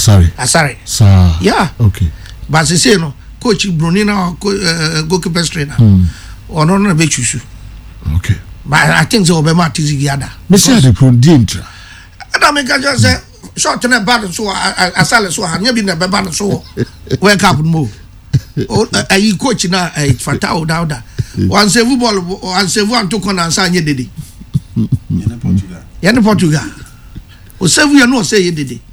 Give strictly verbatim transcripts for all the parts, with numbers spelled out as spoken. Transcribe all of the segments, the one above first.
Asare. Asare. Sir. Yeah. Okay. But they say no, coach Brunina or uh, goalkeeper trainer. Mm. Or no, no, be choose. Okay. But I think so. Obama Tizigiada. Monsieur de Prundintra. I make a just say short and a bad so I sell so I never been a bad so wake up and move. Oh, I coach now a fatao down there. One save ball, one save one took on and sign ye did it. Yana Portugal. O save you no say ye did it.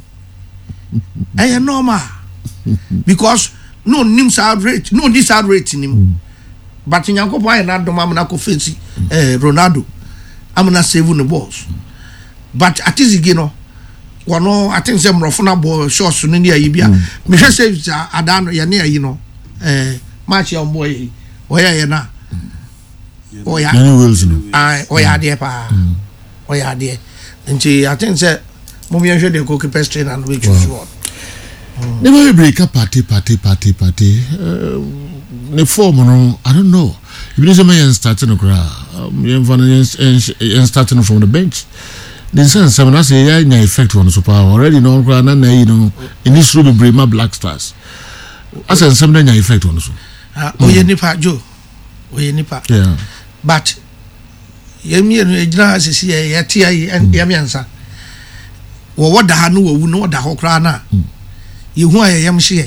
I know ma because no names are rate, no this are rating him. But in Yanko Boy and Adomamako fancy Ronaldo. I'm not saving the balls. But at this again, no, one no, I think some Rofuna ball shots in India. Ibia, Mister says, I don't know, you're you know, eh, match your boy, where you na, oh yeah, I, oh yeah, dear pa, oh yeah, dear, and she, I think, said, Mummy, should they cook a pest train and which is what. Never break a party, party, party, party. The form, I don't know. You need somebody starting a crowd, you're starting from the bench. The sense some I say yeah effect on super already no crowd na you know in this room Brema Black Stars. I said some na effect on so. Ah oye nipa jo. Oye nipa. Yeah. But yemi no ejina asisi ya tia yemi ansa. Wo woda ha no wo no woda ho kra na. Yehu ayem hye.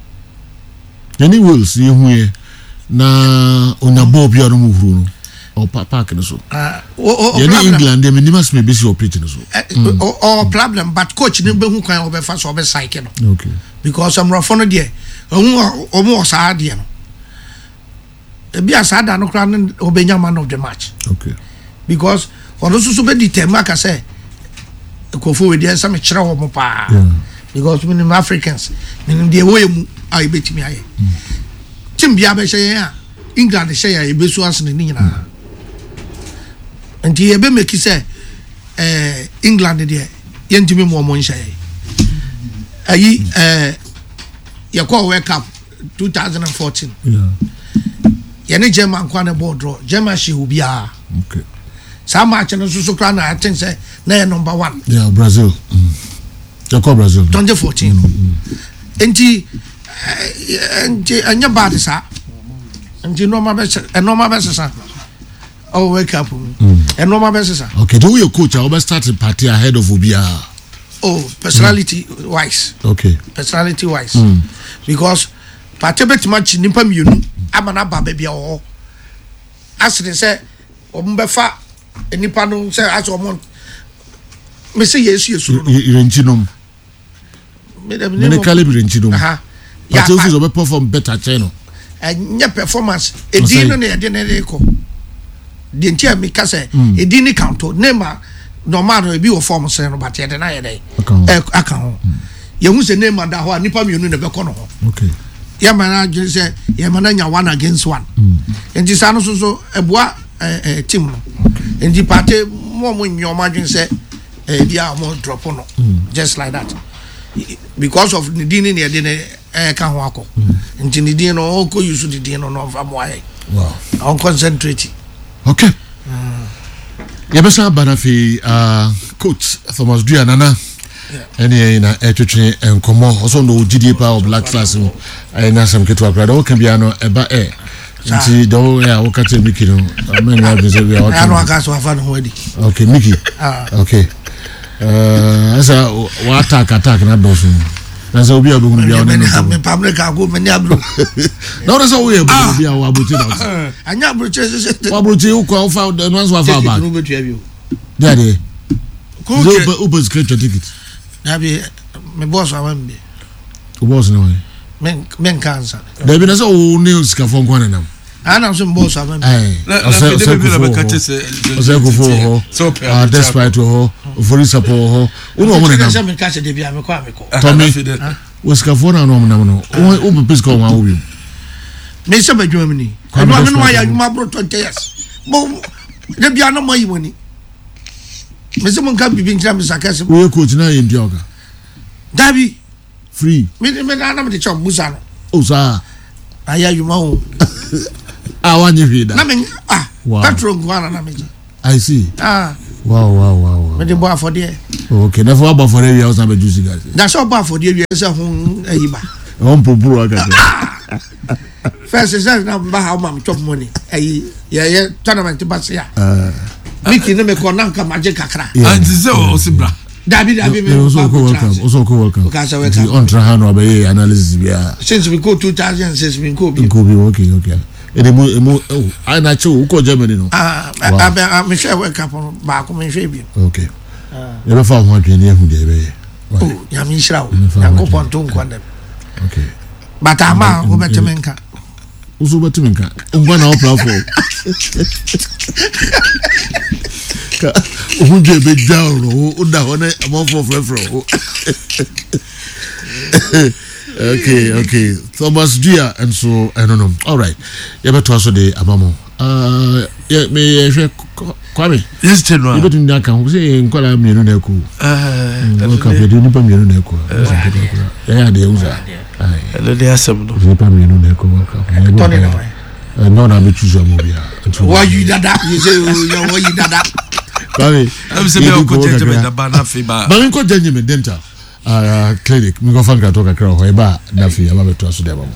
Any wills yehu ye na onabo bia no muhuru no. Or park and so. Ah, or England, they must be busy operating so. Or problem, but coach never who can over fast over cycle. Okay. Because I'm rough on a dear, or more sad, you know. Be a sad and crown obey man of the match. Okay. Because for those who be determined, I say, go forward there some chow mopa. Because when Africans, meaning the way I bet me. Tim Biabe say, England share a business in Nina. And he be make say eh England there yentimi mo mo nhye ayi eh yakwa World Cup twenty fourteen yeah yene German kwa na board draw German she will be ah okay sa match no so so kra na I think say na number one yeah Brazil mm. yakwa Brazil twenty fourteen enti enti anya bad sa enti normal be normal be sa oh wake up mm. and normal basis okay do your coach I will start the party ahead of Obia oh personality mm. wise okay personality wise mm. because party bet match nimpa mienu amana ba bia o asre say ombefa nipa no say as omon me say yesu yesu no renchinom me ne calibre renchinom aha party office obe perform better channel enya performance edin no na yede ne ko the entire me kase e di ni counto nema normal e bi wo form say no but e de na ye dey e aka ho ye hu se nema da ho nipa mienu na be ko no ho okay ya mana je say ye mana nya one against one enti sa no so so eboa eh team no enti party mo mo nyoma dwen say e dia mo drop no just like that because of the din ni e de e ka ho akọ enti ni din no ko use the din no no fa mo aye wow on concentrate. Okay. Yabesa Banafi, uh, coach Thomas Duanana, any na etwetwe enkomo also no G D P of Black Stars no na some ketwa krado o kan bia no eba e nti do ya wo kate Mickey no men ya be say we are I no aka so afa no hodi okay Mickey okay uh asa wa attack attack na do so na so obi abegu bia no no me pamre ka go me nya bro na so we abegu bia wa abuti na anya bro chese wa abuti u ko fa no so fa ba no betu abi o dade ko ke u bus credit ticket na bi me boss wa mbe u boss no men men cancer da bi na so o news ka fon kwana nam ana so boss wa mbe eh so so so go for ho ah despite ho for support ho uno mo na so me ka se de bia me kwa me ko Tommy was ka fon na no mo na no o be pis ko wa wo bi me se ba dwom ni ko no me no ya ma bro twenty years bo de bia no mo yi woni me se mo ka bibi ngira me sakase we coach na ye ndioga dabi free me me na na me de chop busa no o sa aya you ma ah wanye vida na me ah petrol gwana na me I see ah wow wow wow wow me de boy for there. Okay, never about for area house na be juicy guys. That's all boy for there we say hun ayiba. On popuru aga. First is na ba how mam chop money. Ayi yeah yeah tournament bass ya. Uh Miki no me ko na nka magic kakra. And say o sibra. Dabi dabi me also go welcome. Also go welcome. Okay, on try no be analysis bia. Since we go two thousand six we go be. Go be okay okay. Ede mo mo oh I na che wo ko Germany no. Ah I me share welcome ba ko me share bi. Okay. Ah. You fa ho adwene ehu de be. Oh, ya mi shira wo. Ya ko ponto nkwanda. Okay. But ama wo betemenka. Uso betemenka. Ngwa na o platform. Ka o je be down o da ho na am for frefro. Okay, okay. Thomas Dia and so I don't know. All right. You better also the amamo. Uh yeah me Kwame. Yes, General. You better ndaka ho say nkwala mienu na ku. Eh. O ka be ni pa mienu na ku. Yeah, dey uza. Ai. Ele dey asem no. Ni pa mienu na ku ka. Tony na. Eh no na be choose am bia. Why you dada? You say you why you dada? Kwame. I'm say me ko jeje me da ba na fi ba. Ba nko jeje me dental. Uh, clinic mi go fan ka to kakra ho e ba na fi aba beto aso de ba mo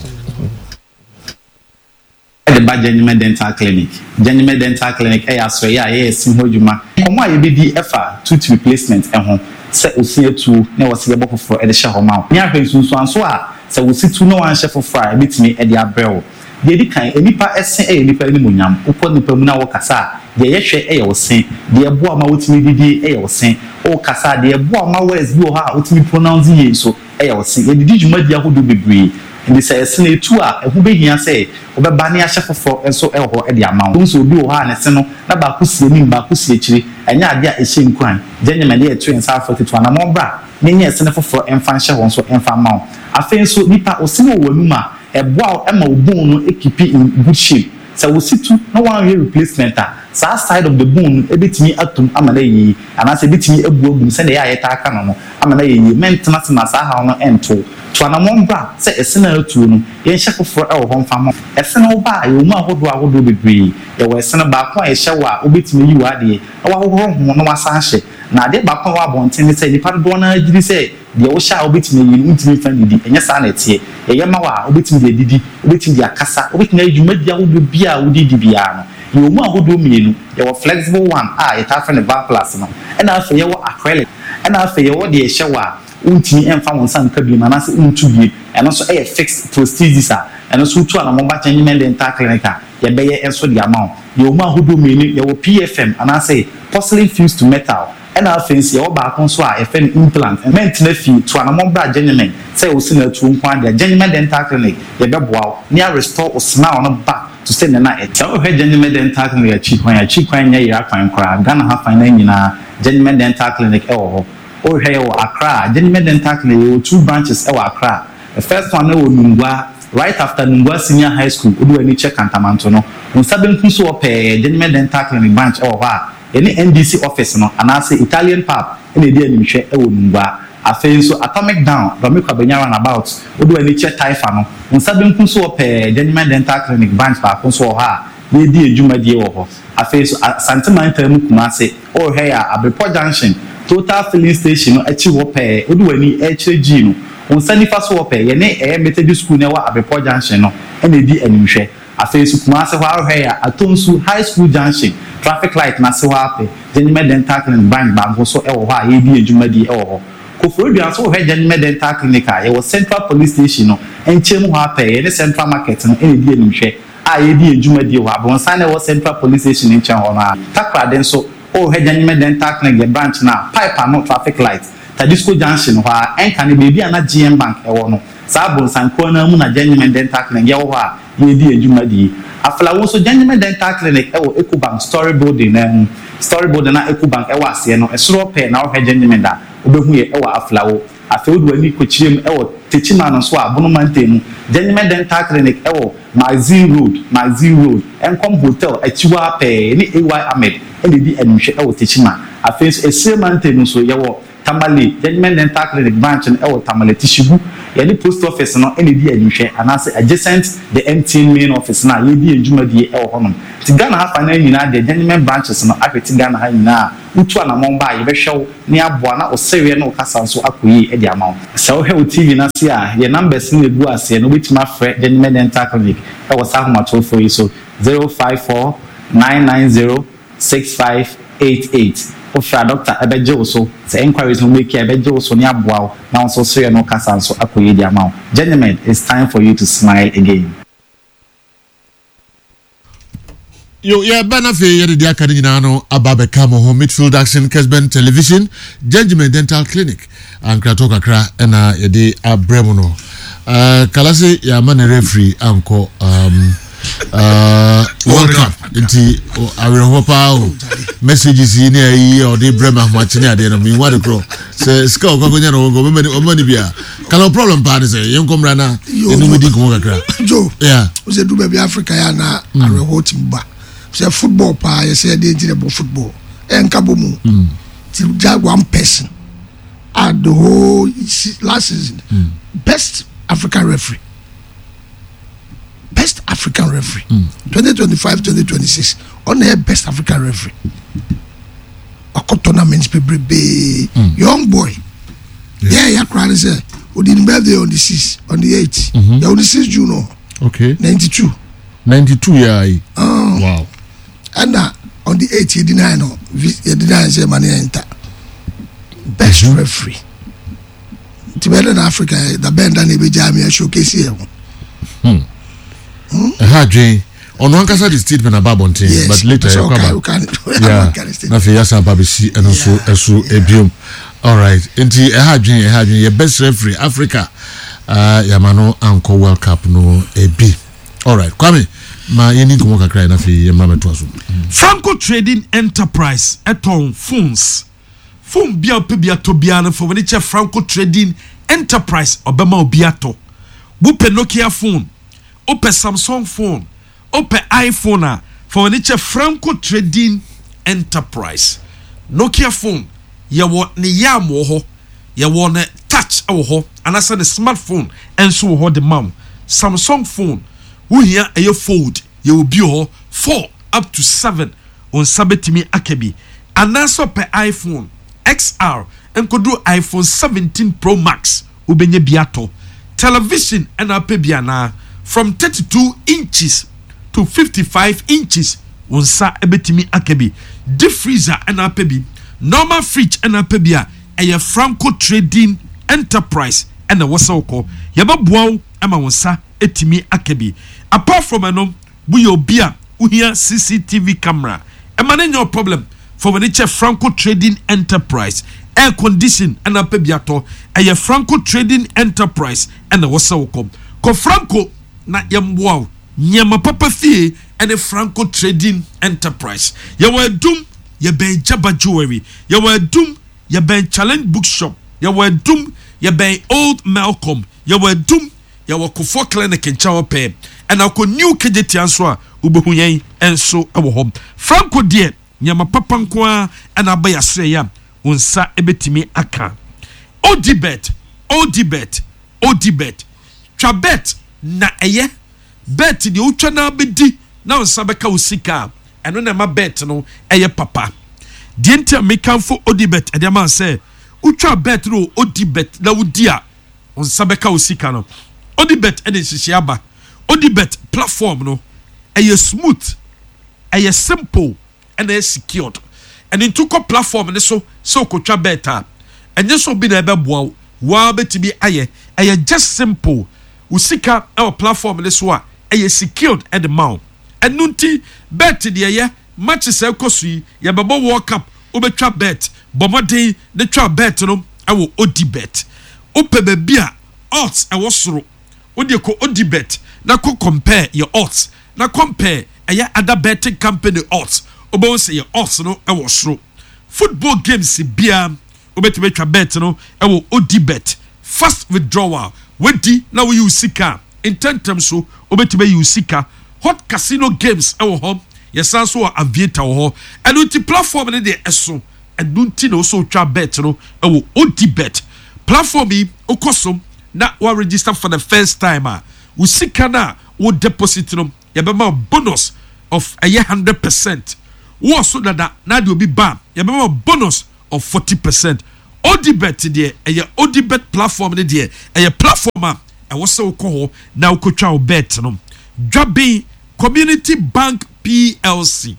the ba Genuine Dental Clinic Genuine Dental Clinic e aso ya e sim ho djuma komo aye be di efa tooth replacement e ho se osie tu na wo se bo foforo e de hye ho ma nya hwe sunsu anso a se wo situ no wan hye foforo e bitimi e de abrɛw de di kan enipa ese e enipa ni munyam ukọ nipa mu na wo kasa de ye hwe e ye wo sen de ebo ama wotimi didi e ye wo sen o kasa de ebo ama words bi o ha wotimi pronounce ye so e ye wo sen ye didi djuma di ahodo bebre ndi say ese na etu a ehu be hia say obeba ne ahye foforo enso e ho e de ama wo so obi o ha ne se no na ba ko sie nim ba ko sie chiri enya ade a ehye nkwan Genuine de etu ensa afoti to na mo bra ne nya ese ne foforo emfa hye ho so emfa ma wo afen so nipa osini wo wanuma eboa ema obun no ekipi in good shape so we situ no one year replacement a sa side of the bone ebetimi atum amana yi anase ebetimi ebu ogum se na ya yeta aka no amana yi maintenance na sa ha no ento to na mo bra se esena atu no ye hye foforo e wo ho mfa mo esena oba ye mu ahodo ahodo bebre ye wo esena ba ko ye hye wa obetimi yi wa de wa hohoro ho no wasa hye na de ba ko wa bonten se ni pardo na agiri se de wo sha obetimi yi ntimi fa didi enya sa na etie ye ye ma wa obetimi de didi obetimi de akasa obetimi adwuma dia wo bia wo didi bia no you mu ahodo mienu ye wo flexible one ah ye ta fa ne back class no e na afa ye wo acrylic e na afa ye wo de hye wa untimi emfa won san ka bi na na se untu bi e no so e fixed prosthesis a e no so tu ana mo ba Genuine Dental Clinic ye be ye enso de amount ye mu ahodo mienu ye wo P F M ana say porcelain fused to metal and our fancy or back on so a fen implant and maintenance fee to an among bra Genuine say we seen a true one the Genuine Dental Clinic ye be wow near restore or smile on a back to send the night tell her Genuine Dental Clinic a cheap when a cheap when ye are fine crab gonna have fine in Genuine Dental Clinic or or here or Accra Genuine Dental Clinic two branches or Accra the first one no Nungwa right after Nungwa Senior High School do any check and tamantono on seven kuso or pay Genuine Dental Clinic branch or what any N D C office no and I say Italian pub in a day in share e wonumba afen so atomic down Ramiko Benyara about odo any che taifa no on seven kuso pe Genuine Dental Clinic branch ba kunso ha we di adwuma die wo ho afen so Santimanta mu Kumase o here Abepo Junction total filling station no achi wo pe odo ani e kire gi no on sanifa so wo pe ye ne e Methodist school ne wa Abepo Junction no and e di animhwe afen so Kumase ho here Atonsu High School Junction traffic light na se wa pe Genuine Dental Clinic branch bank so e wo ha ye di adwuma di e wo ho Koforo Dua so he Genuine Dental Clinic a ye wo Central Police Station no enchemu ho pe ye ne Central Market no e di animhwe a ye di adwuma di ho abon san ne wo Central Police Station enchen ho na takra den so o he Genuine Dental Clinic branch na pipe no traffic light Tadisco Junction ho a enka ne bebi ana G M Bank e wo no sa bon san ko na mu na Genuine Dental Clinic ye wo ha ye di adwuma di afla wo so Genuine Dental Clinic e wo Ecobank Story Building na Story Building na Ecobank e wo ase no e soro pe na wo he Genuine da obehu ye e wo afla wo afi odu ani kochirem e wo techina no so abono mantemu Genuine Dental Clinic e wo Magazine Road Magazine Road Enkom Hotel achiwa pe ni A Y Ahmed e di anhwe e wo techina afi so esire mantemu so ye wo Tamale Genuine Dental Clinic branch e wo Tamale Tishibu ye ni post office no e di anhwe anase adjacent the M T N main office na ye di adwuma di e wo honom ti Ghana ha fa na nyina de Genuine branches no apeti Ghana ha nyina utu anamon ba ye behwe ne aboa na osewe na okasa so akoyi e di amount se wo hwe o T V na se a ye numbers ne gu ase no bitima frɛ Genuine Dental Clinic e wo sa homa to for you so zero five four nine nine zero six five eight eight ofra doctor ebeje wo so se inquiries no make ebeje wo so ne aboa na so so ye no okasa so akoyi di amount. Genuine, it's time for you to smile again. Yo, yeah, Banafe, yeah, the Akadinano, Ababe Kamo, home midfield action, Kesben Television, Genuine Dental Clinic, and Kratoka Kra, and uh, Yedi Abremono. Uh, Kalasi, yeah, man, referee, Anko, um, uh, World Cup, inti, I will hope out messages in here, or the Bremer, Martina, I mean, what a crow. Say, Skull, Gogonia, or money beer. Kalo problem, party, say, young comrana, you know, we didn't go. Joe, yeah, was a Dubai Africa, and I will hold him back. Say football pa you say they did about football and kabomu mm. till just one person at the whole last season mm. best African referee best African referee mm. twenty twenty-five twenty twenty-six on the best African referee a tournament people be mm. young boy yeah yeah crowd say we didn't birthday on the sixth on the eighth mm-hmm. yeah on the sixth June okay ninety-two ninety-two yeah oh wow. And uh, on the eighth, he denied no, he denied say money enter. Best mm-hmm. referee. To be in Africa, the band and the Jamia showcase here. Hmm. Hmm. Ha Jay. On one case the statement about Bonte, yes, but later you okay, can. Yeah. Nothing yes about B C and also also Ebium. All right. Inti ha Jay, ha Jay. Your best referee Africa. Uh, Yamano Anko World Cup no Ebi. All right. Kwame. Ma yeni ko ka cry na fi ye mama to aso Franco Trading Enterprise eton phones phone bia pe bia to bia na for when che Franco Trading Enterprise obema obiato bu pe Nokia phone o pe Samsung phone o pe iPhone a for when che Franco Trading Enterprise Nokia phone ye wo ne yam wo ho ye wo ne touch wo ho anasa ne smartphone enso wo ho de mam Samsung phone who here a fold you will be four up to seven on Sabetimi Akebi and also per iPhone X R and could do iPhone seventeen Pro Max ubenye biato television and apebiana from thirty-two inches to fifty-five inches on Sa Ebetimi Akebi deep freezer and apebi normal fridge and apebia a Franco Trading Enterprise and a wasoko yaba buaw ama wonsa etimi Akebi. Apart from anom, we obia uhia C C T V camera. Emane no problem for when it's a Franco Trading Enterprise. Air condition and a pebiato. A Franco Trading Enterprise and a wasawkom. Ko Franco na yamwao. Nyama papa fee and a Franco Trading Enterprise. Ya were doom, ya ben Jabba Jewelry. Ya were doom, ya ben Challenge Bookshop. Ya were doom, ya ben Old Malcolm. Ya were doom, ya were Kufo Clinic in Chow Pay. And I could new K J T answer Ubuhuyen and so our home. Franco dear, Yama Papankwa and Abaya Seya, Unsa Ebetimi Aka. O debate, O debate, O debate. Trabet na eye, bet the Uchana Bedi, now Sabeka Usika, and when I'm a bet no eye papa. Dienta me come for O debate, and the man say, Utra bet no O debate, la udia, on Sabeka Usika no. O debate, and it's Shiaba. Odibet platform no a smooth a simple and a secured and in two platform and so so coach better and just so be the wow wow bet to be aye a just simple usika our platform and this one a secured at the mount and nunti bet the aye matches a kosi ya baba walk up obetwa bet bomode the trap bet no I will odibet ope bebia odds I was through odiko odibet na ko compare your odds na compare aya other betting company odds obo say your odds no e wo soro football games bia obetime twa bet no e wo odibet fast withdrawal wedi na we use sika in terms so obetime use sika hot casino games e wo ho yesan so aviator wo ho and uti platform ne de eso and nunti no so twa bet no e wo odibet platform bi okosom na wa register for the first time ah usika na wo deposit no ya be ma bonus of a one hundred percent wo so dada na de obi ba ye be bonus of forty percent. Odibet de eye Odibet platform de de eye platform a e wo se wo ko ho na wo kotwa wo bet no. Dwaben Community Bank P L C.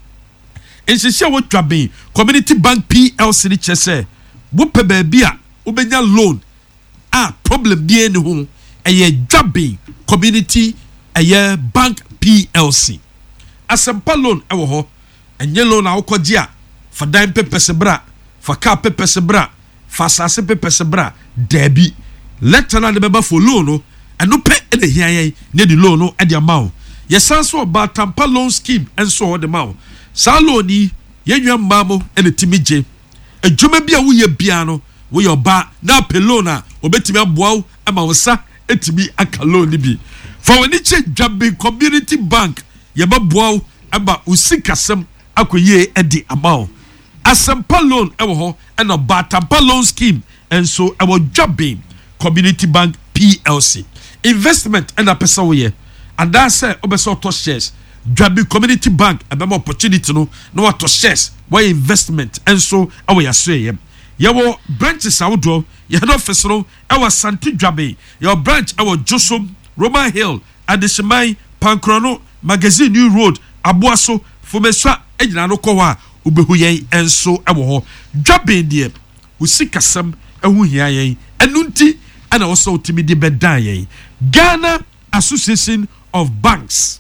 Enhyehyɛ wo Dwaben Community Bank P L C ni kyese wo pe ba bia wo benya loan a problem bi ni ho eye Dwaben Community eye Bank P L C. Asempa loan e wo ho enye loan a wo kɔgye a fa dan pepese bra fa car pepese bra fa asase pepese bra dabi letter na de beba for loan no eno pe e de hia yen ne di loan no e de amawo ye sanso ba tampa loan scheme enso o de mawo sa loan ni ye nwa mmamo e ne timije adwuma bia wo ye bia no wo ye oba na pe loan a obetimi aboawo ama wo sa etimi aka loan ni bi fa woni che Dwaben Community Bank ye ba boawo aba usikasem akoye e de amawo Asempa loan ewo ho and a Batampa loan scheme and so ewo Dwaben Community Bank P L C investment and a person we and that say obeso to shares Dwaben Community Bank a better opportunity no no to shares why investment and so ewo ya so ye yewo branches awdo ye head office no ewo Santi Dwaben your branch ewo Josom Roman Hill Adeshimai Pankrono Magazine New Road Abuaso Fumeswa ejina no kwa ubehu yen enso ewo ho Dwaben de usikasam ehu hia yen enunti ana woso utimi de bedan yen Ghana Association of Banks.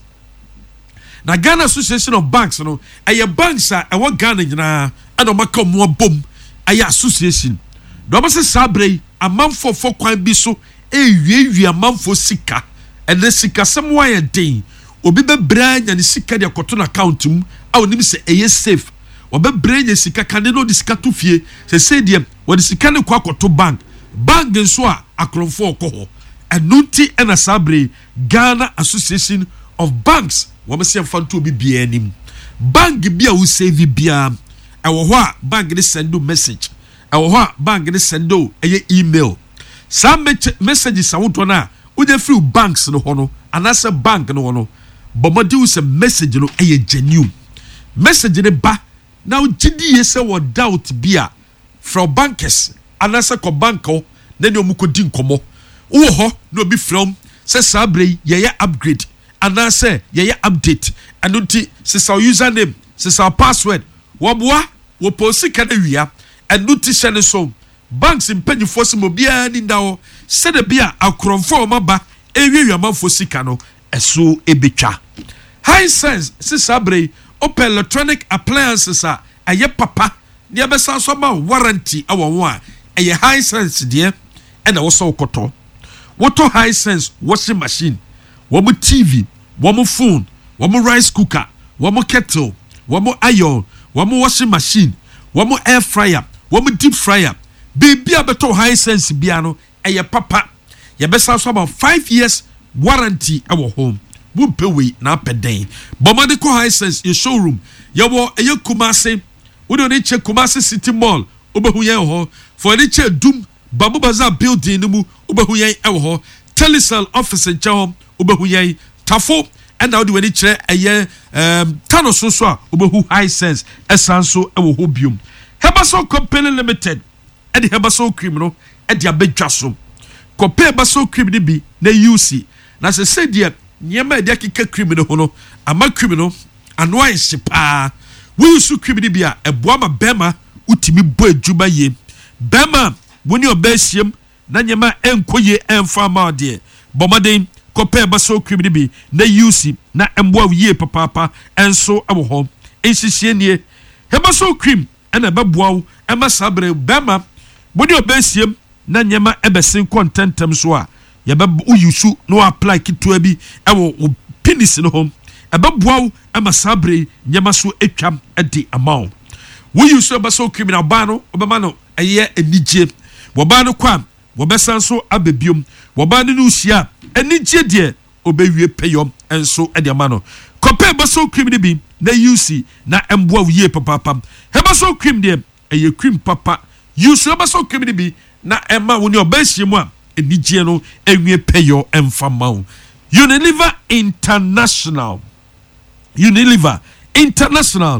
Na Ghana Association of Banks no eye banks a ewo Ghana nyina ana maka mo bom eye association do ba se sabre amanfo fo kwan bi so ewiewia amanfo sika ene sika sam wa ye den obi bebra nya ne sika de akoto na account mu a onim se eye safe obebranye sika kane no disika to fie se se de wo disika ne kwa akoto bank bank nso a akromfo okoho enunti ena sabre Ghana Association of Banks wo mse mfanto obi bia anim bank bia wo save bia ewo ho a bank ne send message ewo ho a bank ne send eye email some messages awoto na uje free banks no ho no anase bank no ho no bomodi wo se message no eye genuine message ne ba now gidi yese wo doubt bia from bankers anasa ko banko na ne omukodi nkomo wo ho no bi from se sabre ye ye upgrade anasa ye ye update anunti se sa username se sa password wo boa wo posi kana wia anunti shene so banks impanyfo se mo bia ni ndawo se de bia akromfo maba ewiewia manfo sika no eso ebetwa high sense se sabre Open electronic appliances a aye papa ne abesa so ma warranty awo wo a aye high sense de e na wo so koto woto high sense washing machine wo mo T V wo mo phone wo mo rice cooker wo mo kettle wo mo iron wo mo washing machine wo mo air fryer wo mo deep fryer baby abeto high sense bia no aye papa ye besa so about five years warranty awo home wumpe we na peden bomade ko high sense your showroom yawo eye Kumase we don check Kumase City Mall obehu yen ho for any check dum Babu Bazaar building mu obehu yen e ho Telecel office in Chahom obehu yen Tafo and now do any check eye um Tano so so obehu high sense esanso e wo ho biom Hebaso Company Limited e de Hebaso cream no e de abedwaso compare Hebaso cream ni bi na U C na se se de nyema de akika criminal hono ama criminal ano ayse pa we su criminal bia eboa ma bema utimi bo adwuma ye bema woni obasiem na nyema enkoye emfa ma de bomaden kope baso criminal bi na use na emboa ye papa enso abo ho ensihie nie hebaso cream ena beboa ema sabre bema woni obasiem na nyema ebesen contentem so a yaba uyusu no apply kitwa bi ewo penis no hom ebeboa ama sabre nyama so etwam edi amount we use abaso criminal bano obema no eye enije wo ba no kwam wo besan so abebiom wo ba no usia enije de obewie peyom enso edi amano compare abaso criminal bi na use na emboa wie papa pam abaso criminal de eye cream papa use abaso criminal bi na ema woni obasiemu a enije no enwie peyo emfama Unilever International Unilever International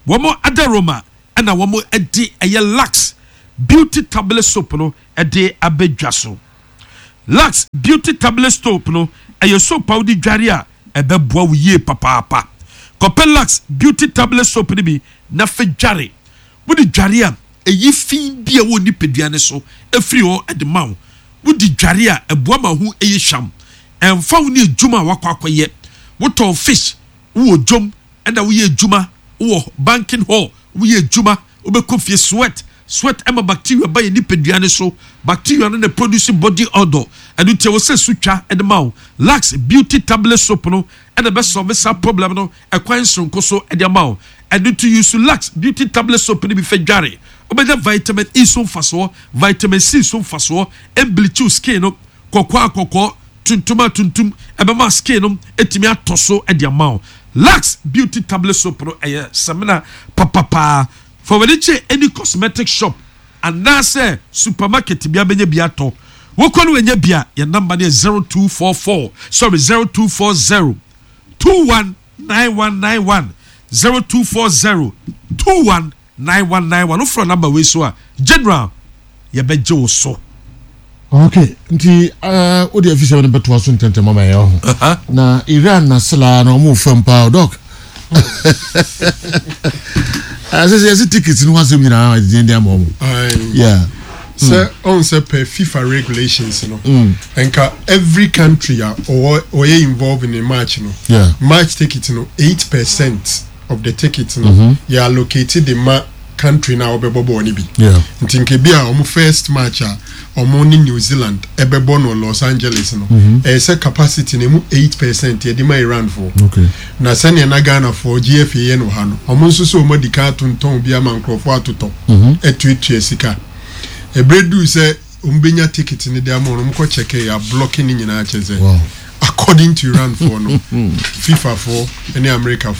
wɔn adaroma ɛna wɔn ɛde ɛyɛ Lux beauty tablet soap no ɛde abɛdwa so. Lux beauty tablet soap no ɛyɛ soap a wɔde dware a ɛbɛboa wo yie papaapa. Kɔpɛ Lux beauty tablet soap no bi na fɛ dware wɔde dware a ɛyi fin bi a wɔ nipadua ne so ɛfiri hɔ ɛde ma wo. Wɔde dware a ɛboa ma ho ɛyɛ hyam ɛmfa wo ne adwuma a wakɔ akɔyɛ wotɔ fish wo dwom ɛna wo yɛ adwuma wo banking hall wo yɛ adwuma wo bɛkɔ fie sweat sweat ɛma bacteria ba yɛ nipadua ne so bacteria no na produce body odor ɛno nti wo sɛ sutwa ɛde ma wo. Lux beauty tablet soap no ɛna bɛ solve sa problem no ɛkwan sonko so ɛde ma wo. ɛno nti use Lux beauty tablet soap no bi fɛ dware wobɛnya vitamin E so mfasoɔ vitamin C so mfasoɔ ɛmbleach skin no kɔkɔɔ akɔkɔɔ tuntum tuntum ɛbɛma skin no ɛtumi atɔ so ɛde ama wo. Lux beauty tablet soap no ɛyɛ semina papapa for when you any cosmetic shop and now say supermarket bi abenya bi ato wo kɔ no wenya bia your number is zero two four four sorry zero two four zero two one nine one nine one zero two four zero two one nine one nine one. No for number we so a general ye beje wo so. Okay, nti uh odi official no beto aso ntente mama ye ho. Na Iran na sala na omo fam pa doc. As I say tickets no was nyina agenda am omo. Yeah. So on say per FIFA regulations no. Enka every country or or involved in a match no. Yeah. Match ticket no eight percent of the tickets no mm-hmm. you allocated the ma country now obebobo oni bi. Yeah. Ntinke bia omo first match a omo ni New Zealand ebebo no Los Angeles no. Mm-hmm. E say capacity nemu eight percent e di ma Iran for. Okay. Na sene na Ghana for G F A no ha no. Omo nso so omo di ka tonton bia man krofo atoto. Mhm. Etuetu sika. Ebredu say umbenya ticket ni de amo no mko check ya blocking ni nyina cheze. Wow. According to Iran for no FIFA for any America for